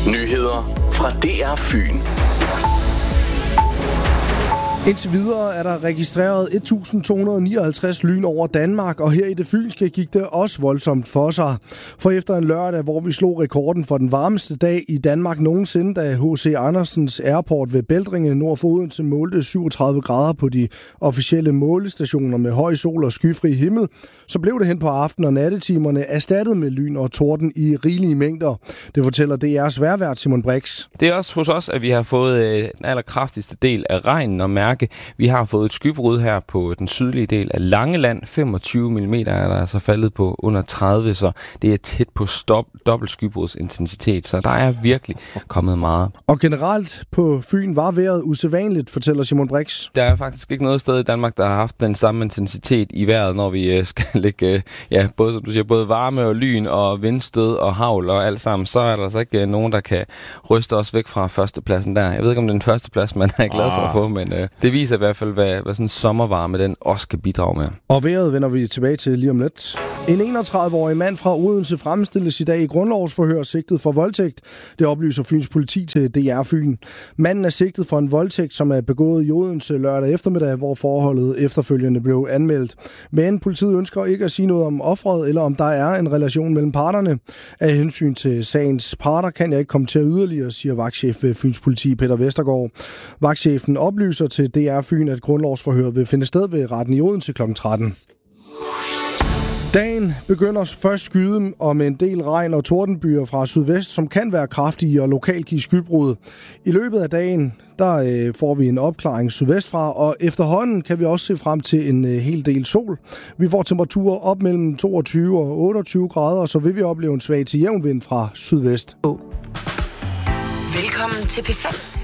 Nyheder fra DR Fyn. Indtil videre er der registreret 1.259 lyn over Danmark, og her i det fynske gik det også voldsomt for sig. For efter en lørdag, hvor vi slog rekorden for den varmeste dag i Danmark nogensinde, da H.C. Andersens Airport ved Bæltringe nord for Odense målte 37 grader på de officielle målestationer med høj sol og skyfri himmel, så blev det hen på aften- og nattetimerne erstattet med lyn og torden i rigelige mængder. Det fortæller DR's vejrvært Simon Brix. Det er også hos os, at vi har fået den allerkraftigste del af regnen og mærke. Vi har fået et skybrud her på den sydlige del af Langeland. 25 mm er der altså faldet på under 30, så det er tæt på dobbelt skybrudsintensitet, så der er virkelig kommet meget. Og generelt på Fyn var vejret usædvanligt, fortæller Simon Brix. Der er faktisk ikke noget sted i Danmark, der har haft den samme intensitet i vejret, når vi skal lægge både, som du siger, både varme og lyn og vindstød og hagl og alt sammen. Så er der altså ikke nogen, der kan ryste os væk fra førstepladsen der. Jeg ved ikke, om det er den førsteplads, man er glad for at få, men det viser i hvert fald, hvad sådan en sommervarme den også kan bidrage med. Og vejret vender vi tilbage til lige om lidt. En 31-årig mand fra Odense fremstilles i dag i grundlovsforhør sigtet for voldtægt. Det oplyser Fyns politi til DR Fyn. Manden er sigtet for en voldtægt, som er begået i Odense lørdag eftermiddag, hvor forholdet efterfølgende blev anmeldt. Men politiet ønsker ikke at sige noget om offeret, eller om der er en relation mellem parterne. Af hensyn til sagens parter kan jeg ikke komme til at yderligere, siger vagtchef ved Fyns politi Peter Vestergaard. Vagtchefen oplyser til DR Fyn, at grundlovsforhør vil finde sted ved retten i Odense kl. 13. Dagen begynder først skyde og med en del regn og tordenbyer fra sydvest, som kan være kraftige og lokalt give skybrud. I løbet af dagen der får vi en opklaring sydvestfra, og efterhånden kan vi også se frem til en hel del sol. Vi får temperaturer op mellem 22 og 28 grader, og så vil vi opleve en svag til jævn vind fra sydvest. Velkommen til P5.